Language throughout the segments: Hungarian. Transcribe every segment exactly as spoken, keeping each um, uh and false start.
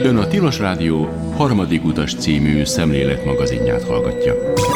Ön a Tilos Rádió Harmadik utas című szemléletmagazinját hallgatja.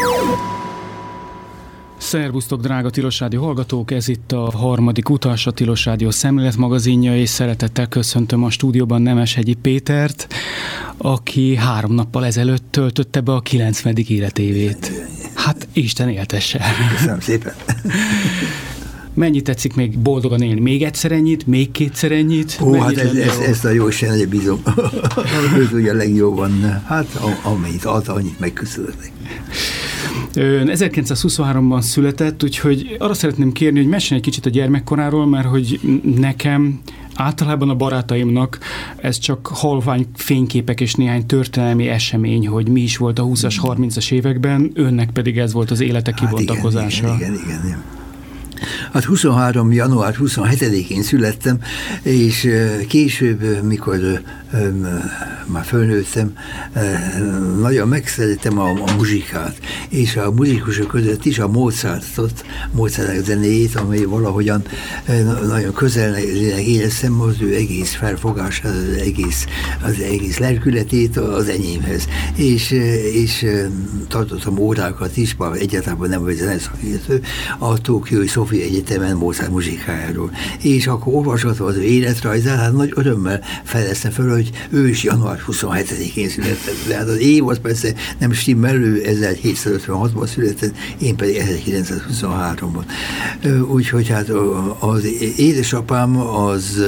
Szervusztok, drága Tilos Rádió hallgatók! Ez itt a Harmadik utas, a Tilos Rádió szemléletmagazinja, és szeretettel köszöntöm a stúdióban Nemeshegyi Pétert, aki három nappal ezelőtt töltötte be a kilencvenedik életévét. Hát Isten éltesse! Köszönöm szépen! Mennyit tetszik még boldogan élni? Még egyszer ennyit? Még kétszer ennyit? Ó, hát ez, ez, ezt a jó Isten, hogy bízom. Ez ugye legjobban, hát amennyit ad, annyit megköszönök. Ön ezerkilencszázhuszonháromban született, úgyhogy arra szeretném kérni, hogy mesélj egy kicsit a gyermekkoráról, mert hogy nekem, általában a barátaimnak ez csak halvány fényképek és néhány történelmi esemény, hogy mi is volt a húszas, harmincas években, önnek pedig ez volt az élete kibontakozása. Hát igen, igen, igen, igen. Hát huszonhárom január huszonhetedikén születtem, és később, mikor már fölnőttem, nagyon megszerettem a, a muzsikát, és a muzsikusok között is a Mozartot, Mozartnak zenéjét, amely valahogyan nagyon közelnek éreztem az ő egész felfogását, az egész, az egész lelkületét az enyémhez. És, és tartottam órákat is, bár egyáltalán nem vagy zeneszakértő, a Tokiói Sofia Egyetemen Mozart muzsikájáról. És akkor olvasgatva az ő életrajzát, hát nagy örömmel fejlesztem föl, hogy ő is január huszonhetedikén született. De hát az év az persze nem stimmel, ő ezerhétszázötvenhatban született, én pedig ezerkilencszázhuszonháromban. Úgyhogy hát az édesapám az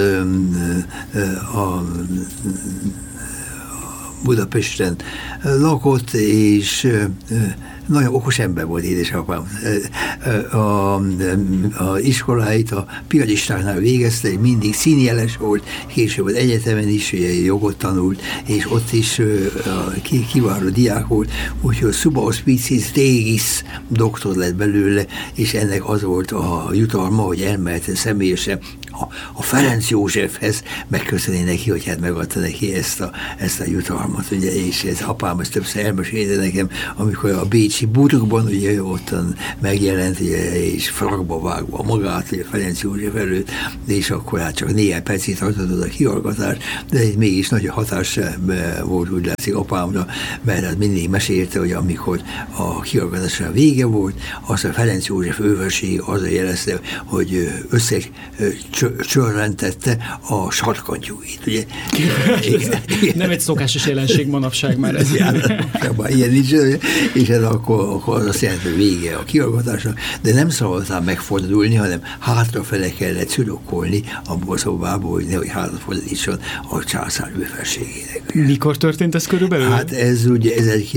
a Budapesten lakott, és nagyon okos ember volt édesapám. A, a, a iskoláit a piaristáknál végezte, mindig színjeles volt, később az egyetemen is jogot tanult, és ott is kiváló diák volt, úgyhogy Suba Hospicis Regis doktor lett belőle, és ennek az volt a jutalma, hogy elmehet személyesen a, a Ferenc Józsefhez, megköszöni neki, hogy hát megadta neki ezt a, ezt a jutalmat, ugye, és ez apám ezt többször elmesélte nekem, amikor a bécsi Burgban, ugye ottan megjelent, ugye, és frakba vágva magát, ugye Ferenc József előtt, és akkor hát csak néhány percig tartott a kihallgatás, de ez mégis nagy hatás volt, úgy látszik apámra, mert hát mindig mesélte, hogy amikor a kihallgatásra vége volt, azt a Ferenc József őrség azzal jelezte, hogy össze csörrentette a sarkantyúit, ugye. Nem egy szokásos jelenség manapság már ez. Ilyen nincs, és ez akkor, akkor az azt jelenti, hogy vége a kihallgatásnak, de nem szabad megfordulni, hanem hátrafele kellett szürokkolni abból a szobából, hogy nehogy hátrafordítson a császár őfelségének. Mikor történt ez körülbelül? Hát ez ugye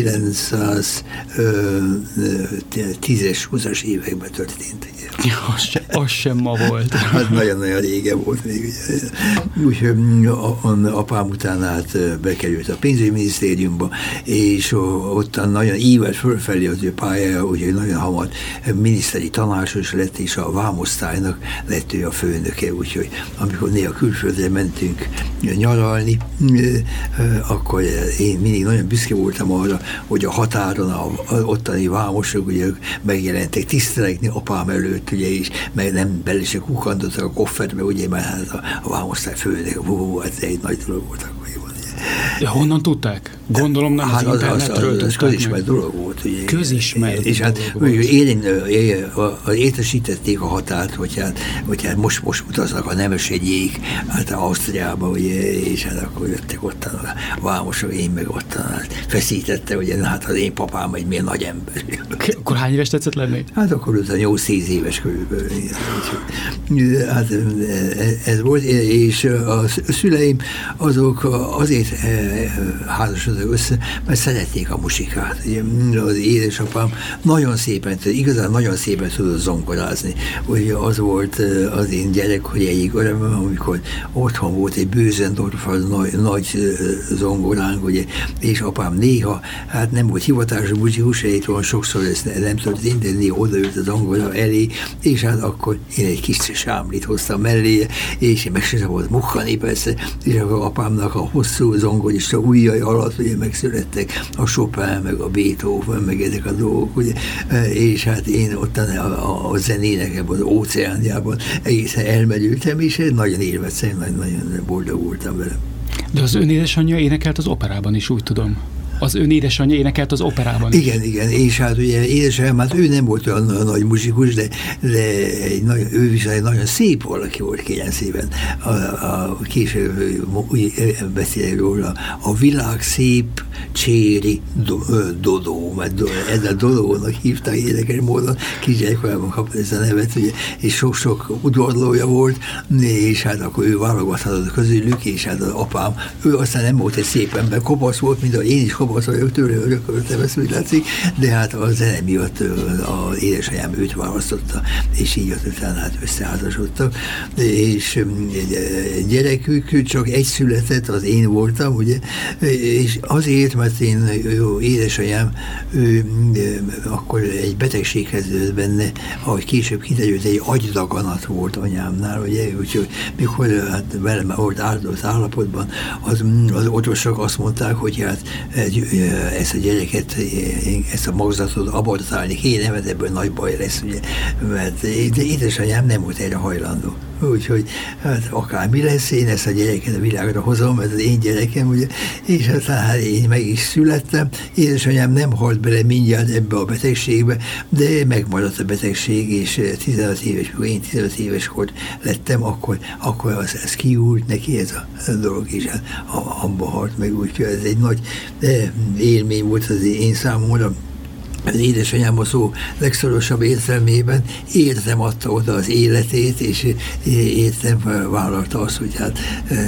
ezerkilencszáztízes, húszas években történt. Ja, az, sem, az sem ma volt. Hát nagyon-nagyon régen volt még. Úgyhogy apám után hát bekerült a pénzügyminisztériumba, és ottan nagyon ívet fölfelé az ő pályája, úgyhogy nagyon hamar miniszteri tanácsos lett, és a vámosztálynak lett ő a főnöke, úgyhogy amikor néha külföldre mentünk nyaralni, akkor én mindig nagyon büszke voltam arra, hogy a határon az ottani vámosok ugye megjelentek tisztelegni apám előtt, ugye, és meg nem bele se kukkantottak a kofferbe, ugye, mert hát a, a vámosztály főnök, hát egy nagy dolog volt akkor. Ja, honnan tudták? Gondolom nem hát az, az internetről az, az, az közismert dolog volt. Ugye. Közismert és hát értesítették a határt, hogy hát, hogy hát most, most utaznak a Nemeshegyék, hát Ausztriába, ugye, és hát akkor jöttek ottan a vámosok, én meg ottan hát feszítette, ugye, hát az én papám egy milyen nagy ember. Akkor hány éves tetszett lenni? Hát akkor utána nyolc-tíz éves körülbelül. Hát ez volt, és a szüleim azok azért házasodtak össze, mert szerették a muzsikát. Az édesapám nagyon szépen, igazán nagyon szépen tudott zongorázni. Ugye az volt az én gyerek, hogy egyik örömmel, amikor otthon volt egy Bösendorf, az nagy, nagy zongoránk, ugye, és apám néha, hát nem volt hivatásos muzsikus, egyébként sokszor ezt nem történt, de néha odaült a zongora elé, és hát akkor én egy kis sámlit hoztam mellé, és én meg sem volt mukkani persze, és akkor apámnak a hosszú zongorista ujjai alatt ugye megszülettek a Chopin, meg a Beethoven, meg ezek a dolgok, ugye, és hát én ott a, a, a zenének ebben az óceánjában egészen elmerültem, és nagyon élveztem, nagyon, nagyon boldog voltam vele. De az ön édesanyja énekelt az operában is, úgy tudom. Az ön édesanyja énekelt az operában is. Igen, igen, és hát ugye édesanyám, hát ő nem volt olyan nagy muzsikus, de, de egy nagy, ő viszont egy nagyon szép valaki volt kilencven. A, a később úgy beszélek róla, a világ szép cséri do, Dodó, mert do, ez a Dodónak hívták érdekes módon, kisgyerekkorában kapta ezt a nevet, ugye, és sok-sok udvarlója volt, és hát akkor ő válogathatott közülük, és hát az apám, ő aztán nem volt egy szép ember, kopasz volt, mint ahogy én is kopasz vagyok, tőle örököltem, ezt úgy látszik, de hát a zene miatt az édesanyám őt választotta, és így utána hát összeházasodtak, és gyerekük csak egy született, az én voltam, ugye, és azért, mert én, jó, édesanyám, ő, akkor egy betegség kezdődött benne, ahogy később kiderült, egy agydaganat volt anyámnál, ugye, úgyhogy mikor hát velem volt áldott állapotban, az, az orvosok azt mondták, hogy hát ezt a gyereket, ezt a magzatot abortálni kéne, mert ebből nagy baj lesz, ugye, mert de édesanyám nem volt erre hajlandó. Úgyhogy hát akármi lesz, én ezt a gyereket a világra hozom, ez az én gyerekem, ugye, és aztán hát én meg is születtem. Édesanyám nem halt bele mindjárt ebbe a betegségbe, de megmaradt a betegség, és tizenöt éves, mikor én tizenöt éves kor lettem, akkor, akkor az, ez kiúlt neki ez a dolog, és hát abba halt meg, úgyhogy ez egy nagy élmény volt az én számomra. Az édesanyám a szó legszorosabb értelmében értem adta oda az életét, és értem vállalta azt, hogy hát,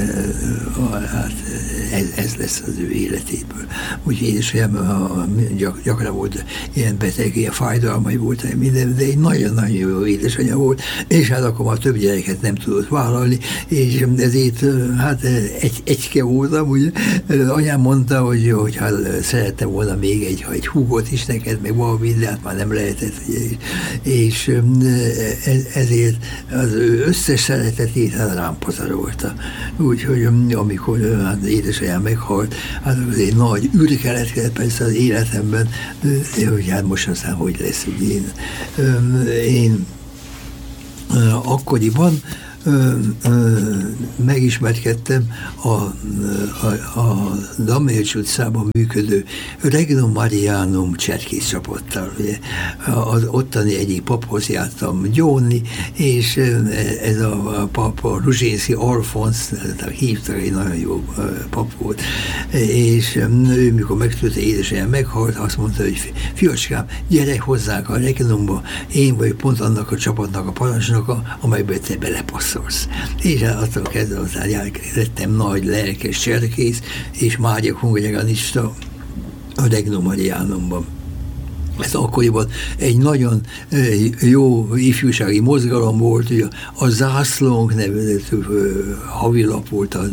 hát ez, ez lesz az ő életéből. Úgyhogy édesanyám gyak, gyakran volt ilyen beteg, ilyen fájdalmai volt, minden, de egy nagyon-nagyon jó édesanyja volt, és hát akkor már több gyereket nem tudott vállalni, és ezért hát egy, egyke voltam, ugye. Anyám mondta, hogy, hogy hát szerettem volna még egy, egy húgot is neked, meg valamit, de hát már nem lehetett, és ezért az összes szeretetét hát rám pazarolta. Úgyhogy amikor hát édesanyám meghalt, hát az egy nagy űr keletkezett persze az életemben, hogy hát most aztán hogy lesz, hogy én, én akkoriban Ö, ö, megismerkedtem a, a, a Damjaics utcában működő Regnum Marianum cserkész csapattal. Ugye, az ottani egyik paphoz jártam gyónni, és ez a pap, a Ruzsénsky Alfonsz, hívtak, egy nagyon jó pap volt, és ő, mikor megtudta, édesanyám meghalt, azt mondta, hogy fiacskám, gyere hozzánk a Regnumba, én vagyok pont annak a csapatnak a parancsnoka, amelyben te belepasszol. És attól kezdve aztán lettem nagy lelkes cserkész, és mágyek hungareganista a Regnum Marianumban. Ez akkoriban egy nagyon jó ifjúsági mozgalom volt, hogy a zászlónk nevezetű havilap volt az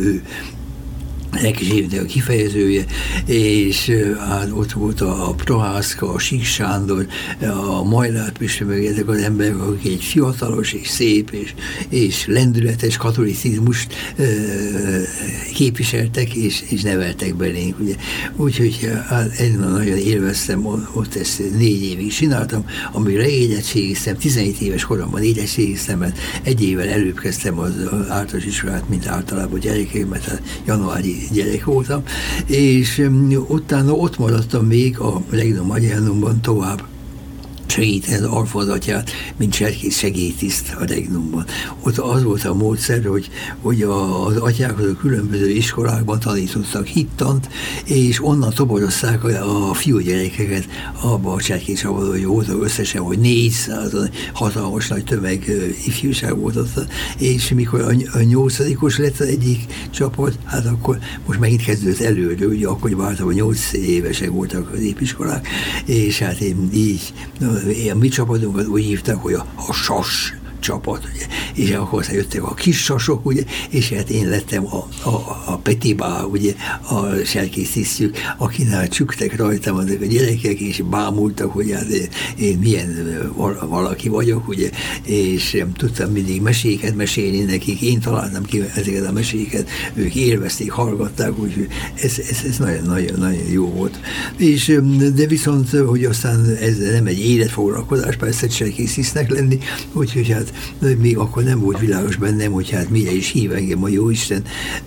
neki évnek a kifejezője, és hát ott volt a Prohászka, a Sík Sándor, a Majlát Pistő, meg ezek az emberek, akik egy fiatalos és szép és, és lendületes katolicizmust e, képviseltek és, és neveltek belénk. Ugye. Úgyhogy hát én nagyon élveztem, ott ezt négy évig csináltam, amire érettségiztem, tizenhét éves koromban érettségiztem, mert egy évvel előbb kezdtem az általános iskolát, mint általában gyerekek, mert hát januári gyerek voltam, és um, utána ott maradtam még a Regnum Marianumban tovább segíteni az Alfonz atyát, mint cserkész segédtiszt a Regnumban. Ott az volt a módszer, hogy, hogy az atyákat a különböző iskolákban tanítottak hittant, és onnan toborozták a, a fiúgyerekeket abba a cserkész csapatban, hogy voltak összesen, hogy négyszázan hatalmas nagy tömeg ifjúság volt ott, és mikor a, a nyolcadikos lett az egyik csapat, hát akkor most megint kezdődött előről, ugye akkor vártam, hogy nyolc évesek voltak az épiskolák, és hát én így a mi csapatunkat úgy hívták, hogy a, a sas csapat, ugye, és akkor aztán jöttek a kis sasok, ugye, és hát én lettem a, a, a Petibá, ugye, a serkész tisztjük, akinál csüktek rajtam azok a gyerekek, és bámultak, hogy hát én milyen valaki vagyok, ugye, és tudtam mindig meséket mesélni nekik, én találtam ki ezeket a meséket, ők élvezték, hallgatták, úgyhogy ez, ez, ez nagyon-nagyon jó volt. És, de viszont, hogy aztán ez nem egy életfoglalkozás, persze serkész tisztnek lenni, úgyhogy hát még akkor nem volt világos bennem, hogy hát mire is hív engem a Jóisten,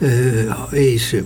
és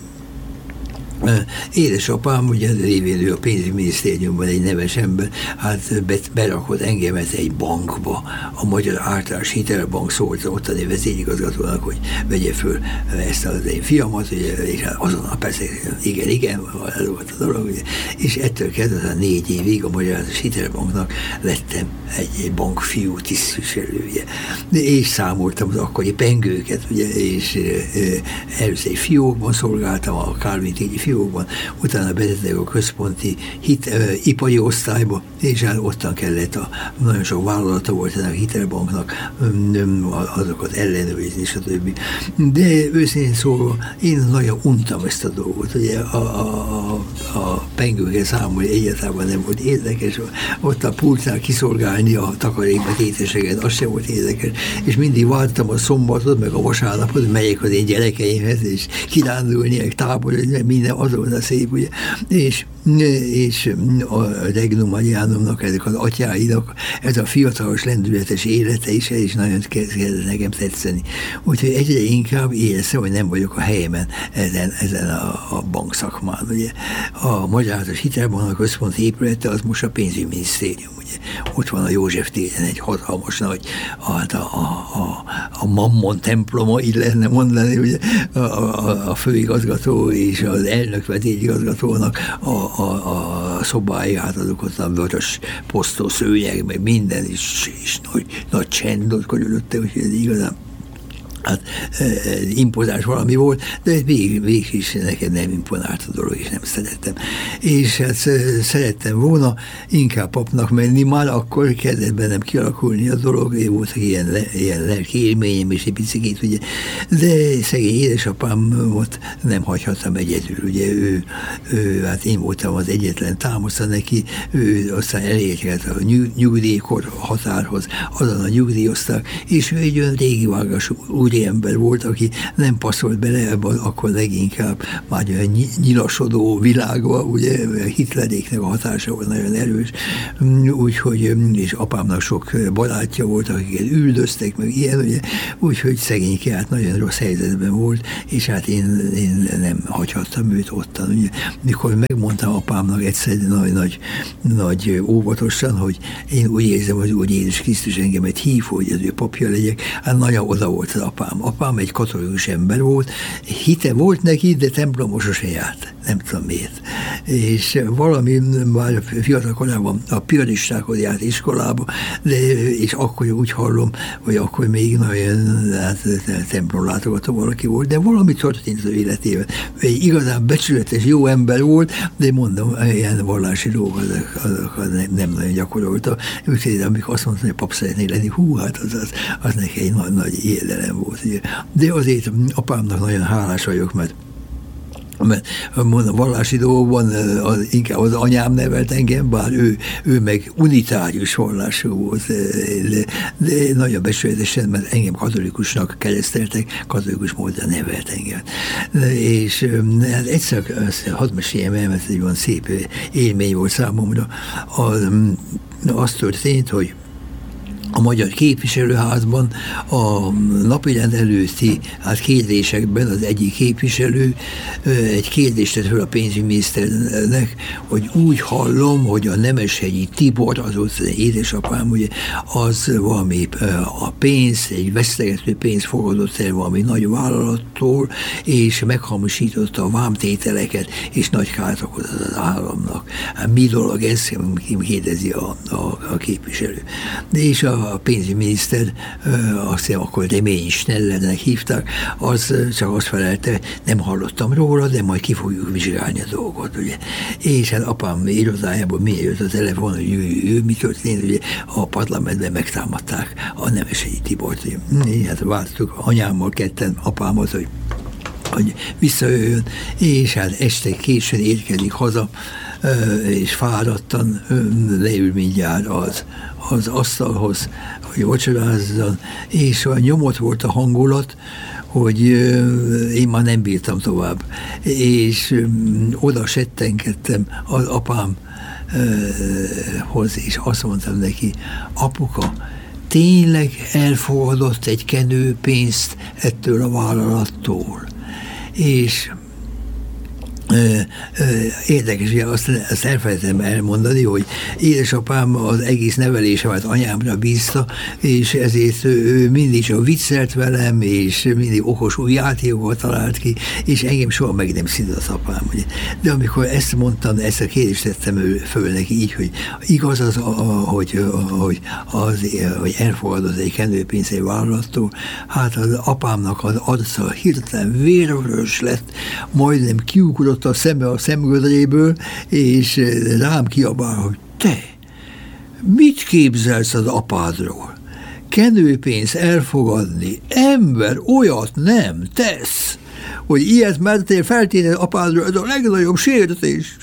édesapám, ugye révén ő a pénzügyminisztériumban egy neves ember, hát berakott engemet egy bankba, a Magyar Általános Hitelbank szólt ottani vezérigazgatónak, hogy vegye föl ezt az én fiamat, ugye, és azonnal persze, igen, igen, ez volt a dolog, ugye, és ettől kezdve a négy évig a Magyar Általános Hitelbanknak lettem egy bankfiú tisztviselője. És számoltam az akkori pengőket, ugye, és először egy fiókban szolgáltam, a Kálvin téri fiókban, utána betettek a központi hit, ö, ipari osztályba, és hát ottan kellett, a, nagyon sok vállalata volt ennek a hitelbanknak, azokat ellenőrizni, stb. De őszintén szólva, én nagyon untam ezt a dolgot, ugye a, a, a pengőket számolni egyáltalán nem volt érdekes, ott a pultnál kiszolgálni a takarékbetéteseket, az sem volt érdekes, és mindig vártam a szombatot, meg a vasárnapot, megyek az én gyerekeimhez, és kirándulni, meg táborozni, meg minden, az volt a szép, ugye, és, és a Regnum Marianumnak, ezek az atyáinak, ez a fiatalos, lendületes élete is, ez is nagyon kezdett nekem tetszeni. Úgyhogy egyre inkább éreztem, hogy nem vagyok a helyemen ezen, ezen a, a bankszakmán, ugye. A Magyar Általános Hitelbank a központi épülete, az most a pénzügyminisztérium, ugye. Ott van a József téren egy hatalmas nagy, hát a, a, a, a Mammon temploma, így lehetne mondani, ugye, a, a, a főigazgató és az elnök vezérigazgatónak a, a, a szobái, hát azok ott a vörös posztó szőnyeg, meg minden is, és nagy, nagy csend ott körülötte, úgyhogy ez igazán hát impozás valami volt, de végig, végig is neked nem imponált a dolog, és nem szerettem. És hát szerettem volna inkább papnak menni, már akkor kezdett bennem kialakulni a dolog, én voltak ilyen, le, ilyen lelki élményem és egy picit, ugye, de szegény édesapámot nem hagyhattam egyedül, ugye ő, ő, hát én voltam az egyetlen támasza neki, ő aztán elérkezett a nyugdíjkor határhoz, azon a nyugdíjozták, és ő egy olyan régi vágású új ember volt, aki nem passzolt bele ebbe, akkor leginkább már olyan nyilasodó világba, ugye Hitleréknek a hatása volt nagyon erős, úgyhogy, és apámnak sok barátja volt, akiket üldöztek, meg ilyen, ugye, úgyhogy szegényke, hát nagyon rossz helyzetben volt, és hát én, én nem hagyhattam őt ottan, ugye. Mikor megmondtam apámnak egyszer nagy, nagy, nagy óvatosan, hogy én úgy érzem, hogy úgy Jézus Krisztus engemet hív, hogy az ő papja legyek, hát nagyon oda volt az apám. Apám egy katolikus ember volt, hite volt neki, de templomba sose járt. Nem tudom miért. És valami már fiatal korában a piaristákhoz járt iskolába, de, és akkor úgy hallom, hogy akkor még nagyon hát, templomlátogató valaki volt, de valami történt az életében. Egy igazán becsületes, jó ember volt, de mondom, ilyen vallási dolgokat azok, azok nem, nem nagyon gyakorolta. Úgyhogy amikor azt mondta, hogy pap szeretné lenni, hú, hát az, az, az neki egy nagy, nagy érdelem volt. De azért apámnak nagyon hálás vagyok, mert mert mondom, vallási dolgokban az, inkább az anyám nevelt engem, bár ő, ő meg unitárius vallású volt, de, de nagyon becsületesen, mert engem katolikusnak kereszteltek, katolikus módon nevelt engem. És hát egyszer, hadd meséljem el, mert egy olyan szép élmény volt számomra, az, az történt, hogy a Magyar Képviselőházban a napirend előtti hát kérdésekben az egyik képviselő egy kérdést tett föl a pénzügyminiszternek, hogy úgy hallom, hogy a Nemeshegyi Tibor, az ott az édesapám, ugye, az valami a pénzt, egy vesztegető pénzt fogadott el valami nagy vállalattól, és meghamisította a vámtételeket, és nagy kárt okozott az államnak. Hát mi dolog ez, kérdezi a, a, a képviselő. De és a a pénzügyminiszter, azt hiszem, akkor Remény Snellernek hívták, az csak azt felelte, nem hallottam róla, de majd ki fogjuk vizsgálni a dolgot, ugye. És hát apám irodájából miért jött a telefon, hogy ő, ő mi történt, ugye, a parlamentben megtámadták a Nemeshegyi Tibort. Hát vártuk anyámmal ketten apámat, hogy hogy visszajöjjön, és hát este későn érkezik haza, és fáradtan leül mindjárt az, az asztalhoz, hogy vacsorázzon, és olyan nyomott volt a hangulat, hogy én már nem bírtam tovább, és oda settenkedtem az apámhoz, és azt mondtam neki, apuka, tényleg elfogadott egy kenőpénzt ettől a vállalattól. És érdekes, hogy azt, azt elfelejtettem elmondani, hogy édesapám az egész nevelésemet anyámra bízta, és ezért ő mindig csak viccelt velem, és mindig okos új játékokat talált ki, és engem soha meg nem szidott apám. De amikor ezt mondtam, ezt a kérdést tettem föl neki így, hogy igaz az, hogy, hogy, az, hogy elfogadott egy kenőpénzt egy vállalattól, hát az apámnak az arca hirtelen vérvörös lett, majdnem kiugrott a szeme a szemgödréből, és rám kiabál, hogy te, mit képzelsz az apádról? Kenőpénzt elfogadni, ember olyat nem tesz, hogy ilyet mertél feltétlenül apádról, ez a legnagyobb sértés.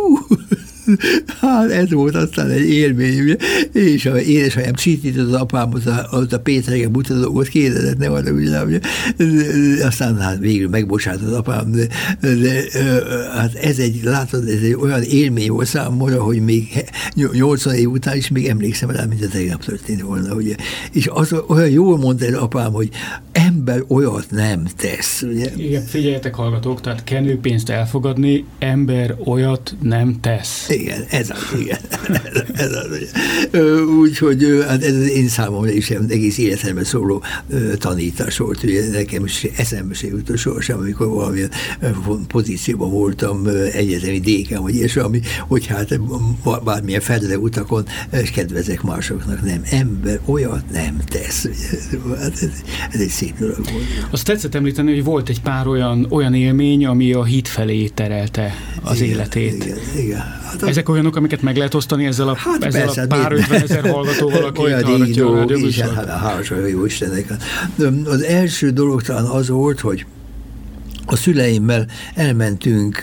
Hát ez volt aztán egy élmény, ugye? És a édesanyám csítított az apámot, ott a Péterege mutatót kérdezett, nem arra, ugye? Aztán hát végül megbocsátott az apám, de, de hát ez egy, látod, ez egy olyan élmény volt számomra, hogy még nyolcvan év után is még emlékszem rá, mint a tegnap történt volna, ugye? És az olyan jól mondta az apám, hogy ember olyat nem tesz, ugye? Igen, figyeljetek, hallgatók, tehát kenőpénzt elfogadni, ember olyat nem tesz. Igen, ez az, igen. ez az, úgyhogy hát ez az én számomra is egész életemben szóló tanítás volt, ugye nekem is eszembe se jutott sohasem, amikor valamilyen pozícióban voltam, egyetemi dékán, vagy ilyesmi, hogy hát bármilyen fedre utakon kedvezek másoknak, nem, ember olyat nem tesz. Hát ez, ez egy szép dolog volt. Azt tetszett említeni, hogy volt egy pár olyan, olyan élmény, ami a hit felé terelte az igen, életét. Igen, igen. Hát ezek olyanok, amiket meg lehet osztani ezzel a, hát ezzel persze, a pár ötvenezer hallgatóval, aki olyan hallgatja a rádióműsort. Hát hálás a jó Istennek. Az első dolog talán az volt, hogy a szüleimmel elmentünk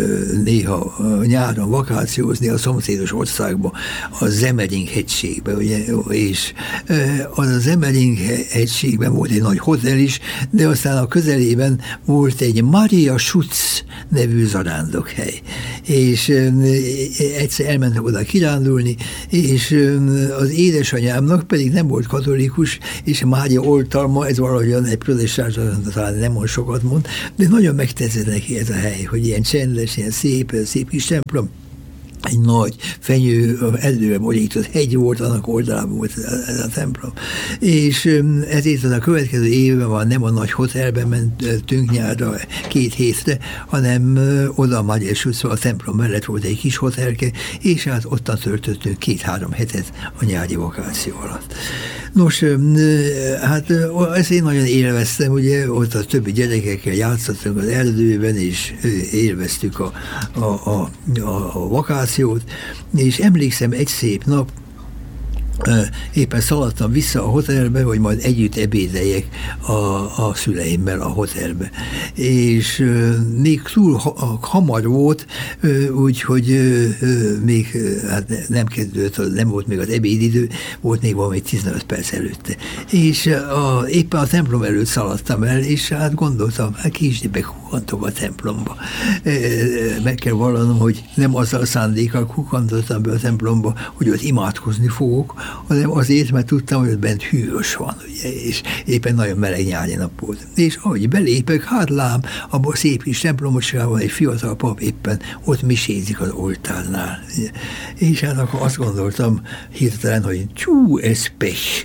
néha nyáron vakációzni a szomszédos országba, a Zemering hegységbe, ugye, és az a Zemering hegységben volt egy nagy hotel is, de aztán a közelében volt egy Maria Schutz nevű zarándokhely. És egyszer elmentek oda kirándulni, és az édesanyámnak pedig nem volt katolikus, és Mária oltalma, ez valahogyan egy protestáns, talán nem mond sokat mond, de nagyon megtetszett neki ez a hely, hogy ilyen csendes, ilyen szép, szép kis templom, egy nagy fenyő, előre borított hegy volt, annak oldalában volt ez a templom. És ezért az a következő évben van, nem a nagy hotelben mentünk nyárra két hétre, hanem oda a Magyar Sucba, a templom mellett volt egy kis hotelke, és hát ottan töltöttünk két-három hetet a nyári vakáció alatt. Nos, hát ezt én nagyon élveztem, ugye, ott a többi gyerekekkel játszottunk az erdőben, és élveztük a, a, a, a, a vakációt, és emlékszem egy szép nap, éppen szaladtam vissza a hotelbe, hogy majd együtt ebédeljek a, a szüleimmel a hotelbe. És még túl ha, hamar volt, úgyhogy még hát nem kezdődött, nem volt még az ebédidő, volt még valami tizenöt perc előtte. És a, éppen a templom előtt szaladtam el, és hát gondoltam, hát ki is bekukkantok a templomba. Meg kell vallanom, hogy nem azzal a szándékkal kukkantottam be a templomba, hogy ott imádkozni fogok, hanem azért, mert tudtam, hogy ott bent hűvös van, ugye, és éppen nagyon meleg nyári nap volt. És ahogy belépek, hát lám, abban a szép kis templomocskában egy fiatal pap éppen ott misézik az oltárnál. Ugye. És hát akkor azt gondoltam hirtelen, hogy tyú, ez pech,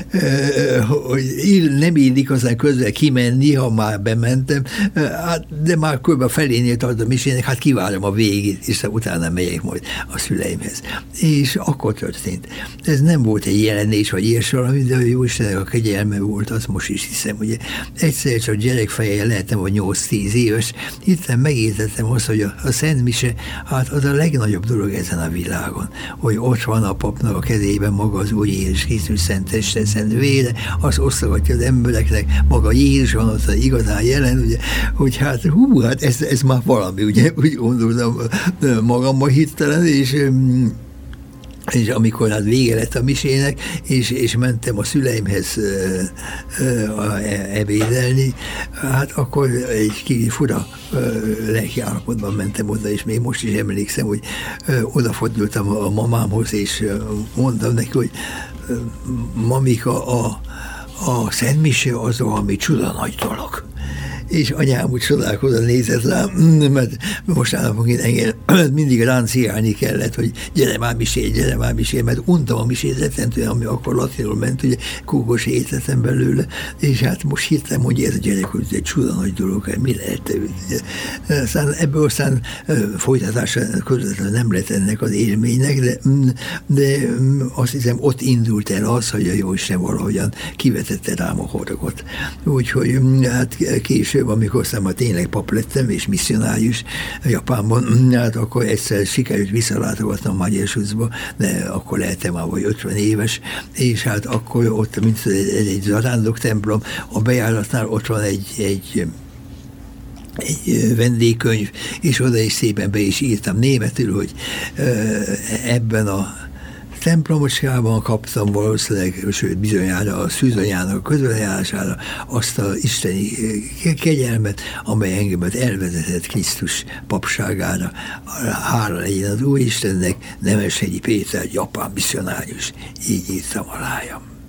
hogy nem illik aztán közben kimenni, ha már bementem, hát, de már kb. Felénél tart a misének, hát kivárom a végét, és utána megyek majd a szüleimhez. És akkor történt. Ez nem volt egy jelenés, vagy ilyesmi valami, de jó Istennek a kegyelme volt, azt most is hiszem, ugye. Egyszer csak gyerekfeje lehetem, hogy nyolc-tíz éves, hirtelen megértettem azt, hogy a, a Szent Mise, hát az a legnagyobb dolog ezen a világon, hogy ott van a papnak a kezében maga az Úr Jézus Krisztus szent teste, szent vére, azt osztogatja az embereknek, maga Jézus van ott igazán jelen, ugye, hogy hát hú, hát ez, ez már valami, ugye, úgy gondoltam magammal hirtelen, és és amikor hát vége lett a misének, és, és mentem a szüleimhez ö, ö, ebédelni, hát akkor egy kicsit fura lelki állapotban mentem oda, és még most is emlékszem, hogy ö, odafordultam a mamámhoz, és mondtam neki, hogy mamika, a, a szentmise az valami csuda nagy dolog. És anyám úgy csodálkozva nézett rám, mert mostanában engem mindig ránciálni kellett, hogy gyere már misé, gyere már misé, mert untam a misét rettentően, ami akkor latinul ment, ugye kúkos étletem belőle, és hát most hirtelen mondja ez a gyerek, hogy ez egy csuda nagy dolog, mi lehet. Aztán ebből aztán folytatása közvetlenül nem lett ennek az élménynek, de, de azt hiszem ott indult el az, hogy a Jóisten valahogyan kivetette rám a horgot. Úgyhogy hát később, amikor aztán már tényleg pap lettem, és misszionárius Japánban, hát akkor egyszer sikerült visszalátogatnom Magyarsuszba, de akkor lehetem már vagy ötven éves, és hát akkor ott, mint egy, egy zarándok templom, a bejáratnál ott van egy, egy egy vendégkönyv, és oda is szépen be is írtam németül, hogy ebben a templomocskában kaptam valószínűleg, sőt bizonyára a szűzanyának közbenjárására azt az isteni kegyelmet, amely engemet elvezetett Krisztus papságára. Hála legyen az Úristennek, Nemeshegyi Péter, japán misszionárius. Így írtam alájam.